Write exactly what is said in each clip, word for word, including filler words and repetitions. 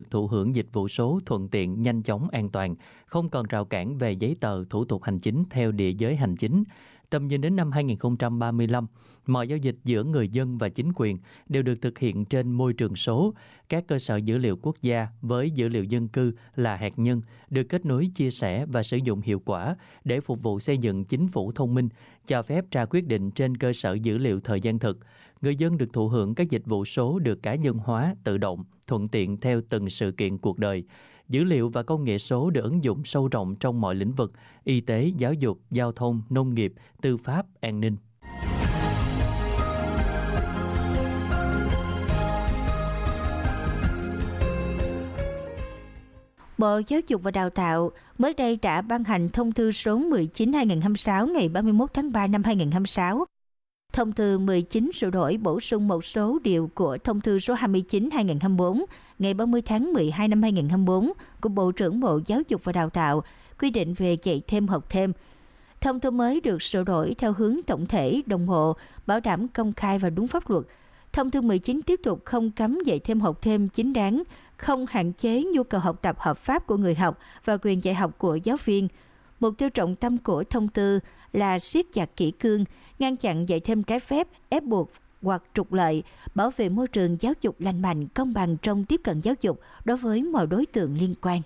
được thụ hưởng dịch vụ số thuận tiện, nhanh chóng, an toàn, không còn rào cản về giấy tờ, thủ tục hành chính theo địa giới hành chính. Tầm nhìn đến năm hai không ba lăm, mọi giao dịch giữa người dân và chính quyền đều được thực hiện trên môi trường số. Các cơ sở dữ liệu quốc gia với dữ liệu dân cư là hạt nhân được kết nối, chia sẻ và sử dụng hiệu quả để phục vụ xây dựng chính phủ thông minh, cho phép ra quyết định trên cơ sở dữ liệu thời gian thực. Người dân được thụ hưởng các dịch vụ số được cá nhân hóa, tự động, thuận tiện theo từng sự kiện cuộc đời. Dữ liệu và công nghệ số được ứng dụng sâu rộng trong mọi lĩnh vực: y tế, giáo dục, giao thông, nông nghiệp, tư pháp, an ninh. Bộ Giáo dục và Đào tạo mới đây đã ban hành thông tư số mười chín trên hai nghìn không trăm hai mươi sáu ngày ba mươi mốt tháng ba năm hai nghìn không trăm hai mươi sáu. Thông tư mười chín sửa đổi bổ sung một số điều của thông tư số hai mươi chín trên hai nghìn không trăm hai mươi tư ngày ba mươi tháng mười hai năm hai nghìn không trăm hai mươi tư của Bộ trưởng Bộ Giáo dục và Đào tạo quy định về dạy thêm học thêm. Thông tư mới được sửa đổi theo hướng tổng thể, đồng bộ, bảo đảm công khai và đúng pháp luật. Thông tư mười chín tiếp tục không cấm dạy thêm học thêm chính đáng, không hạn chế nhu cầu học tập hợp pháp của người học và quyền dạy học của giáo viên. Mục tiêu trọng tâm của thông tư là siết chặt kỷ cương, ngăn chặn dạy thêm trái phép, ép buộc hoặc trục lợi, bảo vệ môi trường giáo dục lành mạnh, công bằng trong tiếp cận giáo dục đối với mọi đối tượng liên quan.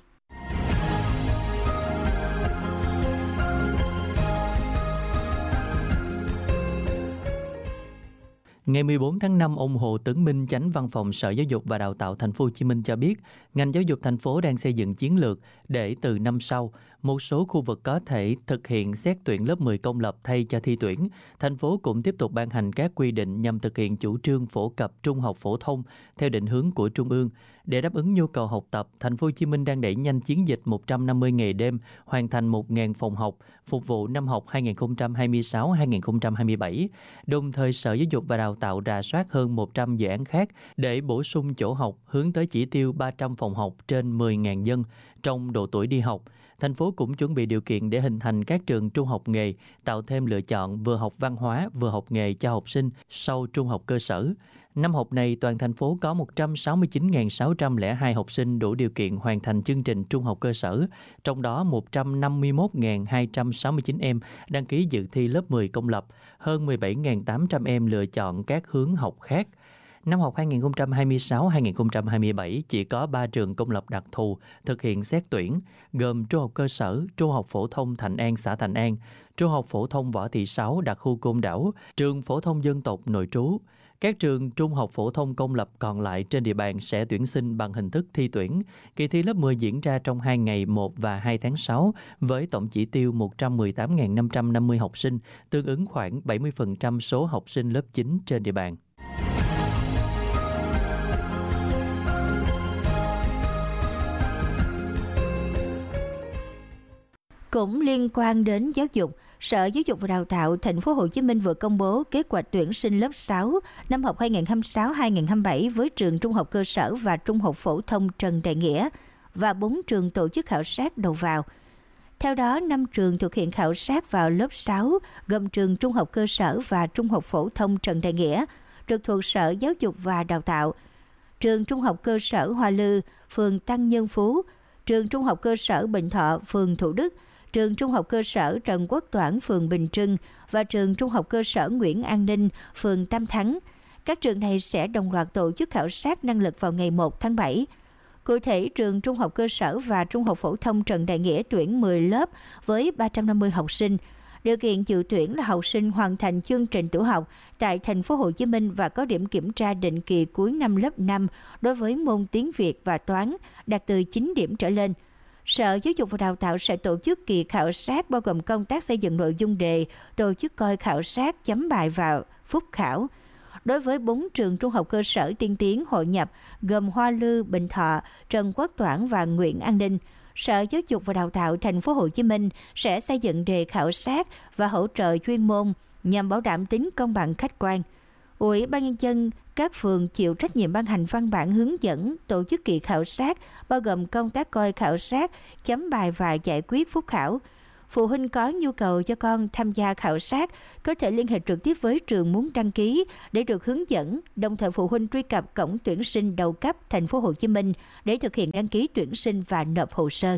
Ngày mười bốn tháng năm, ông Hồ Tấn Minh, Chánh Văn phòng Sở Giáo dục và Đào tạo Thành phố Hồ Chí Minh cho biết, ngành giáo dục thành phố đang xây dựng chiến lược để từ năm sau, một số khu vực có thể thực hiện xét tuyển lớp mười công lập thay cho thi tuyển. Thành phố cũng tiếp tục ban hành các quy định nhằm thực hiện chủ trương phổ cập trung học phổ thông theo định hướng của Trung ương. Để đáp ứng nhu cầu học tập, Thành phố Hồ Chí Minh đang đẩy nhanh chiến dịch một trăm năm mươi ngày đêm, hoàn thành một nghìn phòng học, phục vụ năm học hai nghìn không trăm hai mươi sáu hai nghìn không trăm hai mươi bảy. Đồng thời, Sở Giáo dục và Đào tạo rà soát hơn một trăm dự án khác để bổ sung chỗ học, hướng tới chỉ tiêu ba trăm phòng học trên mười nghìn dân trong độ tuổi đi học. Thành phố cũng chuẩn bị điều kiện để hình thành các trường trung học nghề, tạo thêm lựa chọn vừa học văn hóa vừa học nghề cho học sinh sau trung học cơ sở. Năm học này, toàn thành phố có một trăm sáu mươi chín nghìn sáu trăm lẻ hai học sinh đủ điều kiện hoàn thành chương trình trung học cơ sở, trong đó một trăm năm mươi mốt nghìn hai trăm sáu mươi chín em đăng ký dự thi lớp mười công lập, hơn mười bảy nghìn tám trăm em lựa chọn các hướng học khác. Năm học hai nghìn không trăm hai mươi sáu hai nghìn không trăm hai mươi bảy chỉ có ba trường công lập đặc thù thực hiện xét tuyển, gồm Trung học cơ sở, Trung học phổ thông Thạnh An xã Thạnh An, Trung học phổ thông Võ Thị Sáu đặc khu Côn Đảo, trường phổ thông dân tộc nội trú. Các trường trung học phổ thông công lập còn lại trên địa bàn sẽ tuyển sinh bằng hình thức thi tuyển. Kỳ thi lớp mười diễn ra trong hai ngày một và hai tháng sáu với tổng chỉ tiêu một trăm mười tám nghìn năm trăm năm mươi học sinh, tương ứng khoảng bảy mươi phần trăm số học sinh lớp chín trên địa bàn. Cũng liên quan đến giáo dục, Sở Giáo dục và Đào tạo Thành phố Hồ Chí Minh vừa công bố kế hoạch tuyển sinh lớp sáu năm học hai nghìn không trăm hai mươi sáu hai nghìn không trăm hai mươi bảy với trường trung học cơ sở và trung học phổ thông Trần Đại Nghĩa và bốn trường tổ chức khảo sát đầu vào. Theo đó, năm trường thực hiện khảo sát vào lớp sáu gồm trường trung học cơ sở và trung học phổ thông Trần Đại Nghĩa, trực thuộc Sở Giáo dục và Đào tạo, trường trung học cơ sở Hoa Lư, phường Tăng Nhân Phú, trường trung học cơ sở Bình Thọ, phường Thủ Đức, trường trung học cơ sở Trần Quốc Toản, phường Bình Trưng và trường trung học cơ sở Nguyễn An Ninh, phường Tam Thắng. Các trường này sẽ đồng loạt tổ chức khảo sát năng lực vào ngày một tháng bảy. Cụ thể, trường trung học cơ sở và trung học phổ thông Trần Đại Nghĩa tuyển mười lớp với ba trăm năm mươi học sinh. Điều kiện dự tuyển là học sinh hoàn thành chương trình tiểu học tại Thành phố Hồ Chí Minh và có điểm kiểm tra định kỳ cuối năm lớp năm đối với môn tiếng Việt và toán đạt từ chín điểm trở lên. Sở Giáo dục và Đào tạo sẽ tổ chức kỳ khảo sát bao gồm công tác xây dựng nội dung đề, tổ chức coi khảo sát, chấm bài và phúc khảo. Đối với bốn trường trung học cơ sở tiên tiến hội nhập gồm Hoa Lư, Bình Thọ, Trần Quốc Toản và Nguyễn An Ninh, Sở Giáo dục và Đào tạo Thành phố Hồ Chí Minh sẽ xây dựng đề khảo sát và hỗ trợ chuyên môn nhằm bảo đảm tính công bằng khách quan. Ủy ban nhân dân các phường chịu trách nhiệm ban hành văn bản hướng dẫn tổ chức kỳ khảo sát bao gồm công tác coi khảo sát, chấm bài và giải quyết phúc khảo. Phụ huynh có nhu cầu cho con tham gia khảo sát có thể liên hệ trực tiếp với trường muốn đăng ký để được hướng dẫn, đồng thời phụ huynh truy cập cổng tuyển sinh đầu cấp Thành phố Hồ Chí Minh để thực hiện đăng ký tuyển sinh và nộp hồ sơ.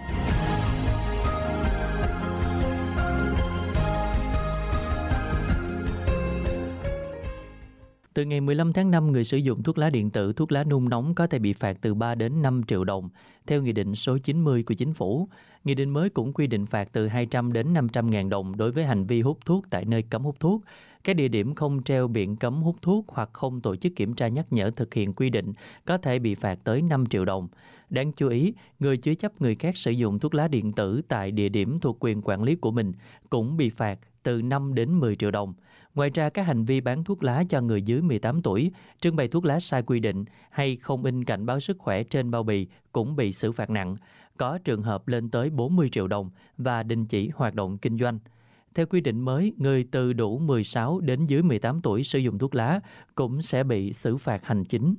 Từ ngày mười lăm tháng năm, người sử dụng thuốc lá điện tử, thuốc lá nung nóng có thể bị phạt từ ba đến năm triệu đồng, theo Nghị định số chín mươi của Chính phủ. Nghị định mới cũng quy định phạt từ hai trăm đến năm trăm ngàn đồng đối với hành vi hút thuốc tại nơi cấm hút thuốc. Các địa điểm không treo biển cấm hút thuốc hoặc không tổ chức kiểm tra nhắc nhở thực hiện quy định có thể bị phạt tới năm triệu đồng. Đáng chú ý, người chứa chấp người khác sử dụng thuốc lá điện tử tại địa điểm thuộc quyền quản lý của mình cũng bị phạt từ năm đến mười triệu đồng. Ngoài ra, các hành vi bán thuốc lá cho người dưới mười tám tuổi, trưng bày thuốc lá sai quy định hay không in cảnh báo sức khỏe trên bao bì cũng bị xử phạt nặng, có trường hợp lên tới bốn mươi triệu đồng và đình chỉ hoạt động kinh doanh. Theo quy định mới, người từ đủ mười sáu đến dưới mười tám tuổi sử dụng thuốc lá cũng sẽ bị xử phạt hành chính.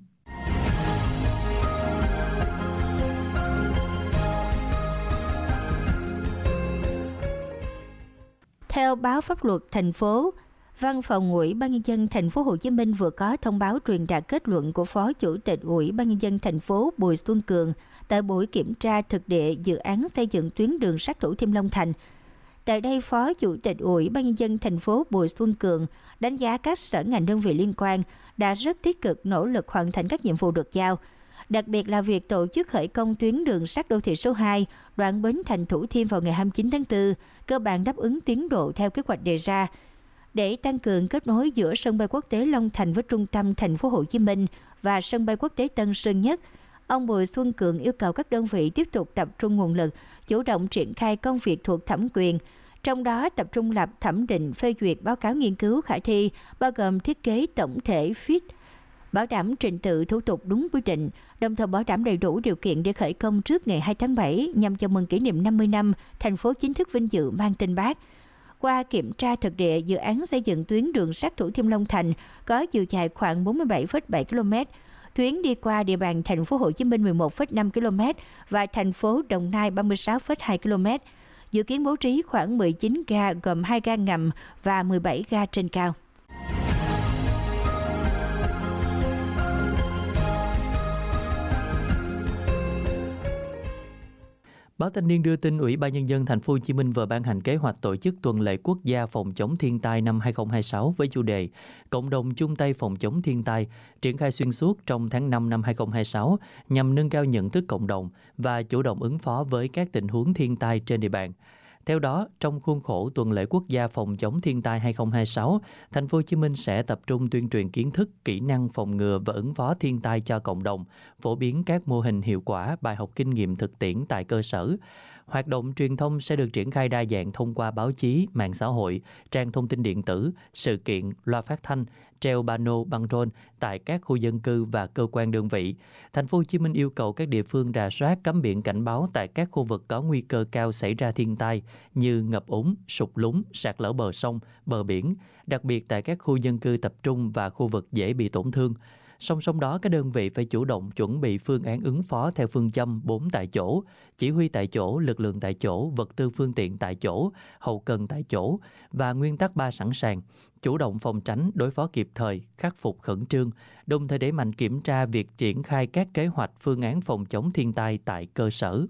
Theo báo Pháp luật thành phố, Văn phòng Ủy ban Nhân dân Thành phố Hồ Chí Minh vừa có thông báo truyền đạt kết luận của Phó Chủ tịch Ủy ban Nhân dân thành phố Bùi Xuân Cường tại buổi kiểm tra thực địa dự án xây dựng tuyến đường sắt Thủ Thiêm Long Thành. Tại đây, Phó Chủ tịch Ủy ban Nhân dân thành phố Bùi Xuân Cường đánh giá các sở ngành đơn vị liên quan đã rất tích cực nỗ lực hoàn thành các nhiệm vụ được giao. Đặc biệt là việc tổ chức khởi công tuyến đường sắt đô thị số hai, đoạn Bến Thành Thủ Thiêm vào ngày hai mươi chín tháng tư, cơ bản đáp ứng tiến độ theo kế hoạch đề ra. Để tăng cường kết nối giữa sân bay quốc tế Long Thành với trung tâm Thành phố Hồ Chí Minh và sân bay quốc tế Tân Sơn Nhất, ông Bùi Xuân Cường yêu cầu các đơn vị tiếp tục tập trung nguồn lực, chủ động triển khai công việc thuộc thẩm quyền, trong đó tập trung lập thẩm định phê duyệt báo cáo nghiên cứu khả thi, bao gồm thiết kế tổng thể phít, bảo đảm trình tự thủ tục đúng quy định, đồng thời bảo đảm đầy đủ điều kiện để khởi công trước ngày hai tháng bảy nhằm chào mừng kỷ niệm năm mươi năm thành phố chính thức vinh dự mang tên Bác. Qua kiểm tra thực địa, dự án xây dựng tuyến đường sắt Thủ Thiêm Long Thành có chiều dài khoảng bốn mươi bảy phẩy bảy ki lô mét. Tuyến đi qua địa bàn thành phố Hồ Chí Minh mười một phẩy năm ki lô mét và thành phố Đồng Nai ba mươi sáu phẩy hai ki lô mét. Dự kiến bố trí khoảng mười chín ga gồm hai ga ngầm và mười bảy ga trên cao. Báo Thanh niên đưa tin Ủy ban Nhân dân Thành phố Hồ Chí Minh vừa ban hành kế hoạch tổ chức tuần lễ quốc gia phòng chống thiên tai năm hai không hai sáu với chủ đề Cộng đồng chung tay phòng chống thiên tai, triển khai xuyên suốt trong tháng năm năm hai không hai sáu nhằm nâng cao nhận thức cộng đồng và chủ động ứng phó với các tình huống thiên tai trên địa bàn. Theo đó, trong khuôn khổ tuần lễ quốc gia phòng chống thiên tai hai không hai sáu, Thành phố Hồ Chí Minh sẽ tập trung tuyên truyền kiến thức, kỹ năng phòng ngừa và ứng phó thiên tai cho cộng đồng, phổ biến các mô hình hiệu quả, bài học kinh nghiệm thực tiễn tại cơ sở. Hoạt động truyền thông sẽ được triển khai đa dạng thông qua báo chí, mạng xã hội, trang thông tin điện tử, sự kiện, loa phát thanh, treo pano, băng rôn tại các khu dân cư và cơ quan đơn vị. Thành phố Hồ Chí Minh yêu cầu các địa phương rà soát cắm biển cảnh báo tại các khu vực có nguy cơ cao xảy ra thiên tai như ngập úng, sụt lún, sạt lở bờ sông, bờ biển, đặc biệt tại các khu dân cư tập trung và khu vực dễ bị tổn thương. Song song đó, các đơn vị phải chủ động chuẩn bị phương án ứng phó theo phương châm bốn tại chỗ, chỉ huy tại chỗ, lực lượng tại chỗ, vật tư phương tiện tại chỗ, hậu cần tại chỗ và nguyên tắc ba sẵn sàng, chủ động phòng tránh, đối phó kịp thời, khắc phục khẩn trương, đồng thời đẩy mạnh kiểm tra việc triển khai các kế hoạch phương án phòng chống thiên tai tại cơ sở.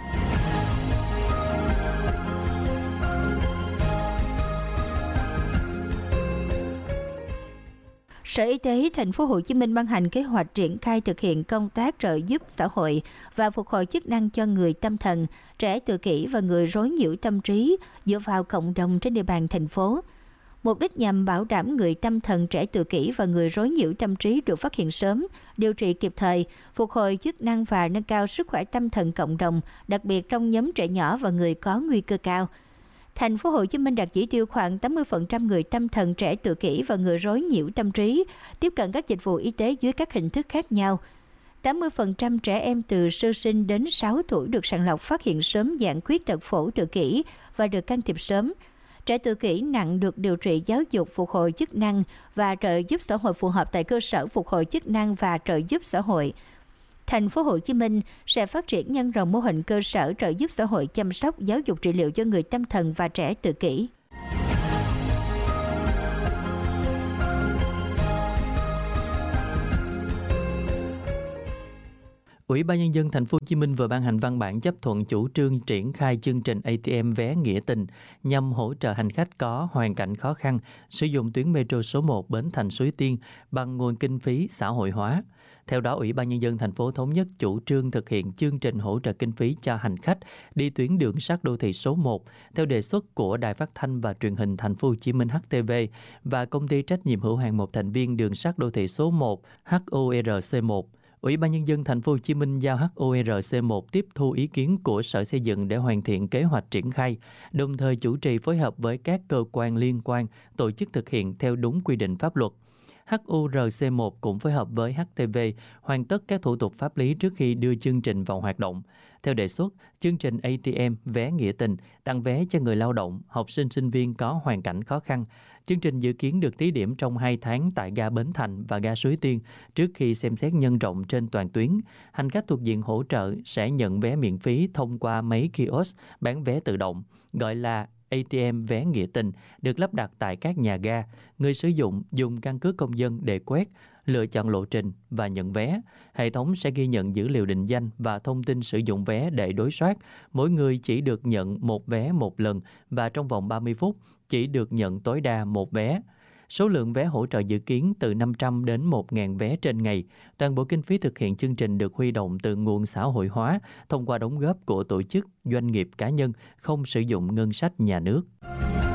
Sở Y tế Thành phố Hồ Chí Minh ban hành kế hoạch triển khai thực hiện công tác trợ giúp xã hội và phục hồi chức năng cho người tâm thần, trẻ tự kỷ và người rối nhiễu tâm trí dựa vào cộng đồng trên địa bàn thành phố. Mục đích nhằm bảo đảm người tâm thần, trẻ tự kỷ và người rối nhiễu tâm trí được phát hiện sớm, điều trị kịp thời, phục hồi chức năng và nâng cao sức khỏe tâm thần cộng đồng, đặc biệt trong nhóm trẻ nhỏ và người có nguy cơ cao. Thành phố Hồ Chí Minh đạt chỉ tiêu khoảng tám mươi phần trăm người tâm thần, trẻ tự kỷ và người rối nhiễu tâm trí tiếp cận các dịch vụ y tế dưới các hình thức khác nhau. tám mươi phần trăm trẻ em từ sơ sinh đến sáu tuổi được sàng lọc phát hiện sớm dạng khuyết tật phổ tự kỷ và được can thiệp sớm. Trẻ tự kỷ nặng được điều trị giáo dục phục hồi chức năng và trợ giúp xã hội phù hợp tại cơ sở phục hồi chức năng và trợ giúp xã hội. Thành phố Hồ Chí Minh sẽ phát triển nhân rộng mô hình cơ sở trợ giúp xã hội chăm sóc, giáo dục trị liệu cho người tâm thần và trẻ tự kỷ. Ủy ban Nhân dân Thành phố Hồ Chí Minh vừa ban hành văn bản chấp thuận chủ trương triển khai chương trình a tê em vé nghĩa tình nhằm hỗ trợ hành khách có hoàn cảnh khó khăn sử dụng tuyến metro số một Bến Thành Suối Tiên bằng nguồn kinh phí xã hội hóa. Theo đó, Ủy ban Nhân dân thành phố thống nhất chủ trương thực hiện chương trình hỗ trợ kinh phí cho hành khách đi tuyến đường sắt đô thị số một theo đề xuất của Đài Phát thanh và Truyền hình Thành phố Hồ Chí Minh H T V và Công ty trách nhiệm hữu hạn một thành viên đường sắt đô thị số một H O R C một. Ủy ban Nhân dân Thành phố Hồ Chí Minh giao H O R C một tiếp thu ý kiến của Sở Xây dựng để hoàn thiện kế hoạch triển khai, đồng thời chủ trì phối hợp với các cơ quan liên quan tổ chức thực hiện theo đúng quy định pháp luật. H O R C một cũng phối hợp với H T V hoàn tất các thủ tục pháp lý trước khi đưa chương trình vào hoạt động. Theo đề xuất, chương trình a tê em vé nghĩa tình tặng vé cho người lao động, học sinh sinh viên có hoàn cảnh khó khăn. Chương trình dự kiến được thí điểm trong hai tháng tại ga Bến Thành và ga Suối Tiên trước khi xem xét nhân rộng trên toàn tuyến. Hành khách thuộc diện hỗ trợ sẽ nhận vé miễn phí thông qua máy kiosk bán vé tự động, gọi là a tê em vé nghĩa tình, được lắp đặt tại các nhà ga. Người sử dụng dùng căn cước công dân để quét, lựa chọn lộ trình và nhận vé. Hệ thống sẽ ghi nhận dữ liệu định danh và thông tin sử dụng vé để đối soát. Mỗi người chỉ được nhận một vé một lần và trong vòng ba mươi phút chỉ được nhận tối đa một vé. Số lượng vé hỗ trợ dự kiến từ năm trăm đến một nghìn vé trên ngày. Toàn bộ kinh phí thực hiện chương trình được huy động từ nguồn xã hội hóa thông qua đóng góp của tổ chức, doanh nghiệp, cá nhân, không sử dụng ngân sách nhà nước.